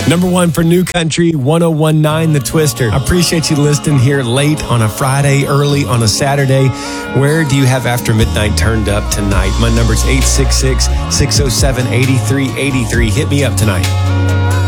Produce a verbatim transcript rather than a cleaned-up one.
Number one for New Country, one oh one point nine The Twister. I appreciate you listening here late on a Friday, early on a Saturday. Where do you have After Midnight turned up tonight? My number's eight six six, six oh seven, eight three eight three. Hit me up tonight.